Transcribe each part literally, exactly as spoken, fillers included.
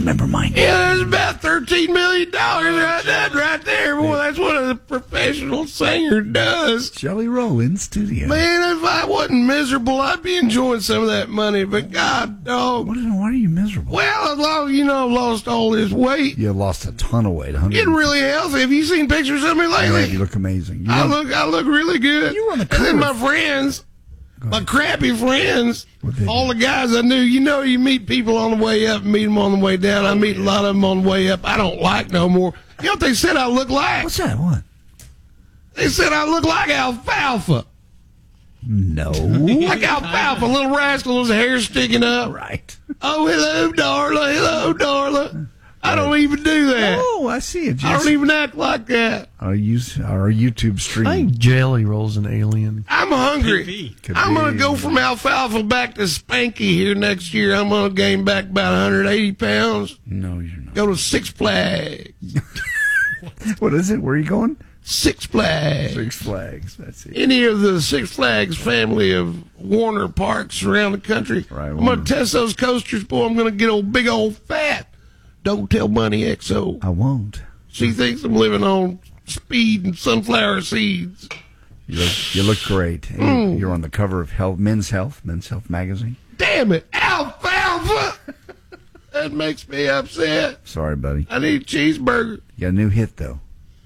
remember mine. Yeah, there's about thirteen million dollars right, that right there. Boy, that's what a professional singer does. Jelly Roll in studio. Man, if I wasn't miserable, I'd be enjoying some of that money. But God, dog. What, why are you miserable? Well, as long you know, I've lost all this weight. You lost a ton of weight. Getting really healthy. Have you seen pictures of me lately? Yeah, you look amazing. You I run, look, I look really good. You were on the And cover. then my friends, my crappy friends, they all do? the guys I knew. You know, you meet people on the way up, meet them on the way down. I meet a lot of them on the way up. I don't like no more. You know what they said I look like? What's that? What? They said I look like alfalfa. No. Like alfalfa, little rascal with his hair sticking up. Right. Oh, hello, Darla. Hello, Darla. I don't even do that. Oh, I see it. I don't even act like that. Our, use, our YouTube stream. I think Jelly Roll's an alien. I'm hungry. Could be. Could I'm be. going to go from alfalfa back to Spanky here next year. I'm going to gain back about one hundred eighty pounds. No, you're not. Go to Six Flags. What is it? Where are you going? Six Flags. Six Flags. That's it. Any of the Six Flags family of Warner parks around the country. Right, I'm Warner. going to test those coasters, boy. I'm going to get old big old fat. Don't tell Money X O. I won't. She thinks I'm living on speed and sunflower seeds. You look, you look great. And Mm. You're on the cover of Health, Men's Health, Men's Health magazine. Damn it, alfalfa! That makes me upset. Sorry, buddy. I need a cheeseburger. You got a new hit, though.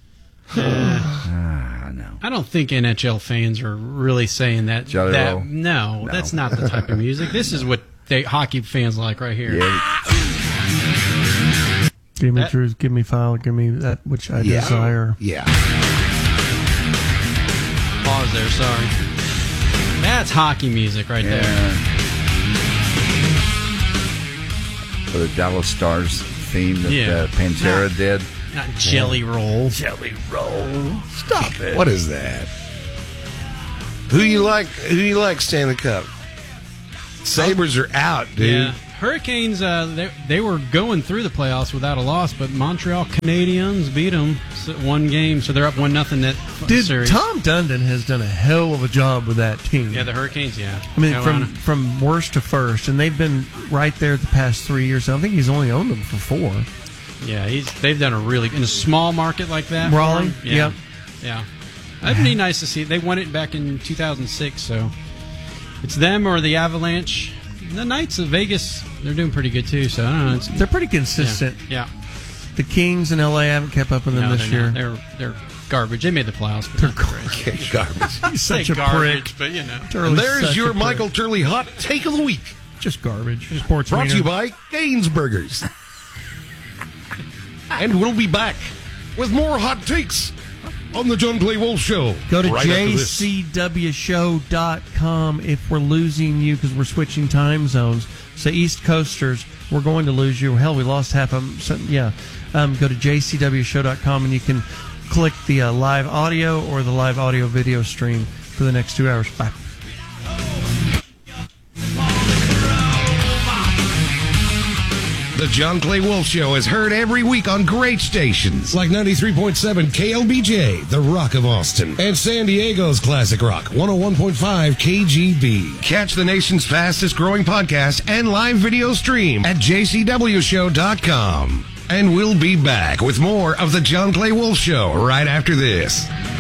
ah, I know. I don't think N H L fans are really saying that. Jelly that Roll? no, No. that's not the type of music. This is what they hockey fans like right here. Yeah. Give me That- truth, give me file, give me that which I Yeah. desire. Yeah. Pause there. Sorry. That's hockey music right there. For the Dallas Stars theme that Yeah. uh, Pantera Not- did. Not Jelly Roll. Jelly Roll. Stop it. What is that? Who you like? Who you like? Stanley Cup. Sabres are out, dude. Yeah. Hurricanes, uh, they, they were going through the playoffs without a loss, but Montreal Canadiens beat them one game, so they're up one nothing that Dude, series. Tom Dundon has done a hell of a job with that team. Yeah, the Hurricanes, yeah. I mean, Carolina. from from worst to first, and they've been right there the past three years. I think he's only owned them for four. Yeah, he's they've done a really in a small market like that. Raleigh, for him, yeah, yep. yeah. That'd be nice to see. They won it back in two thousand six, so it's them or the Avalanche. The Knights of Vegas, they're doing pretty good too. So I don't know. It's, They're pretty consistent. yeah, The Kings in L A haven't kept up with them no, this they're year. not. They're they're garbage. They made the playoffs. But They're not great. Garbage. He's such Say a garbage, prick. but you know. Turley's And there's such your a prick. Michael Turley hot take of the week. Just garbage. Sports Brought to you wiener. by Gainsburgers. And we'll be back with more hot takes on the John Clay Wolf Show. Go to right after j this. c w show dot com if we're losing you because we're switching time zones. So East Coasters, we're going to lose you. Hell, we lost half of them. So, yeah. Um, go to j c w show dot com and you can click the uh, live audio or the live audio video stream for the next two hours. Bye. The John Clay Wolf Show is heard every week on great stations like ninety-three point seven K L B J, The Rock of Austin, and San Diego's Classic Rock, one oh one point five K G B. Catch the nation's fastest growing podcast and live video stream at j c w show dot com. And we'll be back with more of The John Clay Wolf Show right after this.